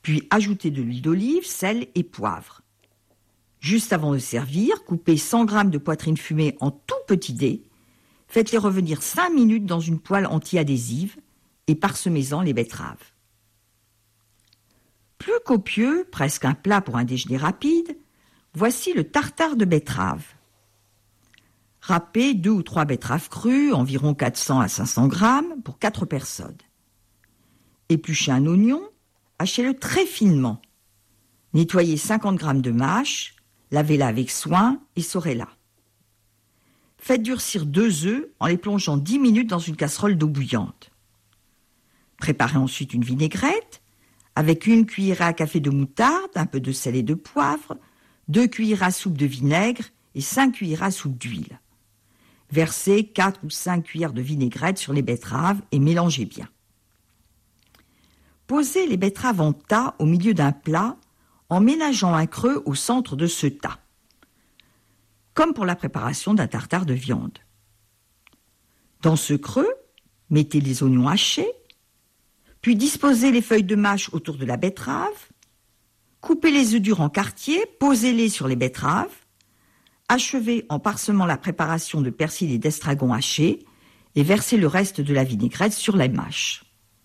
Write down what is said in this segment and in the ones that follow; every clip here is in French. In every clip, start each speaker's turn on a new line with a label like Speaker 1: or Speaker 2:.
Speaker 1: Puis ajoutez de l'huile d'olive, sel et poivre. Juste avant de servir, coupez 100 g de poitrine fumée en tout petits dés. Faites-les revenir 5 minutes dans une poêle anti-adhésive et parsemez-en les betteraves. Plus copieux, presque un plat pour un déjeuner rapide, voici le tartare de betterave. Râpez 2 ou 3 betteraves crues, environ 400 à 500 grammes pour 4 personnes. Épluchez un oignon, hachez-le très finement. Nettoyez 50 grammes de mâche, lavez-la avec soin et saurez-la. Faites durcir 2 œufs en les plongeant 10 minutes dans une casserole d'eau bouillante. Préparez ensuite une vinaigrette avec 1 cuillère à café de moutarde, un peu de sel et de poivre, 2 cuillères à soupe de vinaigre et 5 cuillères à soupe d'huile. Versez 4 ou 5 cuillères de vinaigrette sur les betteraves et mélangez bien. Posez les betteraves en tas au milieu d'un plat en ménageant un creux au centre de ce tas, comme pour la préparation d'un tartare de viande. Dans ce creux, mettez les oignons hachés, puis disposez les feuilles de mâche autour de la betterave, coupez les œufs durs en quartiers, posez-les sur les betteraves, achevez en parsemant la préparation de persil et d'estragon hachés et versez le reste de la vinaigrette sur la mâche.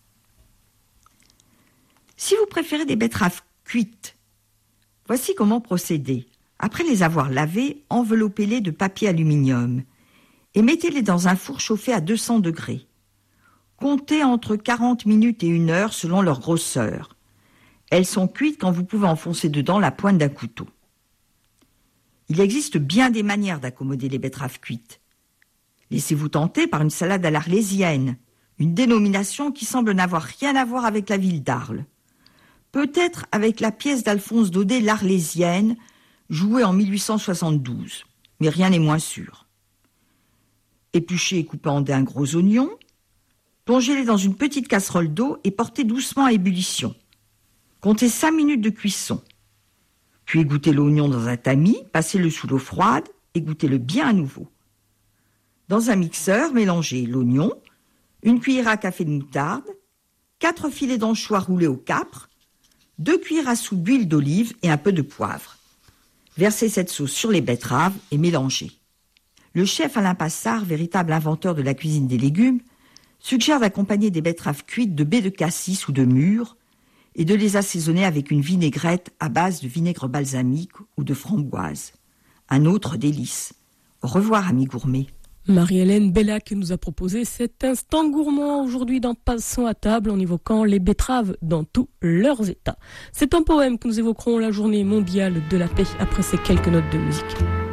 Speaker 1: Si vous préférez des betteraves cuites, voici comment procéder. Après les avoir lavées, enveloppez-les de papier aluminium et mettez-les dans un four chauffé à 200 degrés. Comptez entre 40 minutes et 1 heure selon leur grosseur. Elles sont cuites quand vous pouvez enfoncer dedans la pointe d'un couteau. Il existe bien des manières d'accommoder les betteraves cuites. Laissez-vous tenter par une salade à l'Arlésienne, une dénomination qui semble n'avoir rien à voir avec la ville d'Arles. Peut-être avec la pièce d'Alphonse Daudet, l'Arlésienne, jouée en 1872, mais rien n'est moins sûr. Épluchez et coupez en dés un gros oignon, plongez-les dans une petite casserole d'eau et portez doucement à ébullition. Comptez 5 minutes de cuisson. Puis égouttez l'oignon dans un tamis, passez-le sous l'eau froide, égouttez-le bien à nouveau. Dans un mixeur, mélangez l'oignon, 1 cuillère à café de moutarde, 4 filets d'anchois roulés au capre, 2 cuillères à soupe d'huile d'olive et un peu de poivre. Versez cette sauce sur les betteraves et mélangez. Le chef Alain Passard, véritable inventeur de la cuisine des légumes, suggère d'accompagner des betteraves cuites de baies de cassis ou de mûres et de les assaisonner avec une vinaigrette à base de vinaigre balsamique ou de framboise. Un autre délice. Au revoir, amis gourmets.
Speaker 2: Marie-Hélène Bellac nous a proposé cet instant gourmand aujourd'hui dans Passons à table en évoquant les betteraves dans tous leurs états. C'est un poème que nous évoquerons la journée mondiale de la paix après ces quelques notes de musique.